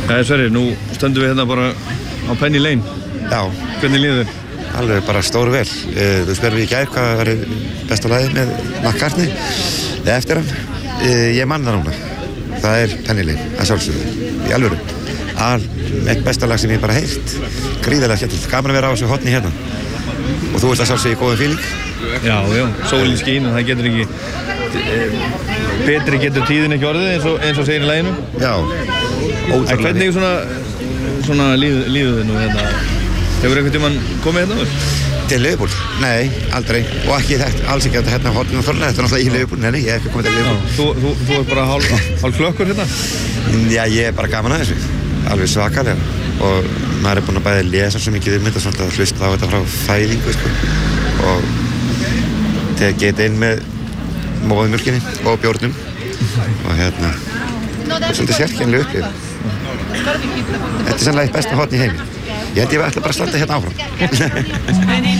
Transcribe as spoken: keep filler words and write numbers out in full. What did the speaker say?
Jæja Sverrir, nú stöndum við hérna bara á Penny Lane. Já. Hvernig líður þér? Alveg bara stóru vel. Þú spyrir við í gær hvað var besta lagið með McCartney eða eftir hann. Ég man það núna. Það er Penny Lane, að sjálfsögðu, í alvöru. Al, eitt besta lag sem ég bara heyrt. Gríðarlega skemmtilegt. Gaman að vera á þessu hotni hérna. Og þú veist að sjálfsögðu í góðum feeling. Já, já, sólin skín og það getur ekki betri getur tíðin ekki orðið eins og, eins og segir í laginu. Já, ótrúlega. En hvernig svona, svona líð, líður þið nú hérna? Hefur einhvern tímann komið hérna áður? Til Liverpool? Nei, aldrei. Og ekki þetta, alls ekki þetta hérna hornin og þorna. Þetta er náttúrulega í Liverpool. Nei, nei, ég hef ekki komið til Liverpool. Já, þú, þú, þú er bara hálf, hálf klökkur hérna? Já, ég er bara gaman að þessu. Alveg svakalega. Og maður er búinn að bæði lesa svo mikið um þetta svona að hlusta á þetta frá fæðingu, sko. Og þegar geta inn með móðumjólkinni og bjórnum og hérna það er svolítið sérkennileg upplifun. Þetta er sannlega eitt besta horn í heimi. Ég held ég ætla bara að standa hérna áfram.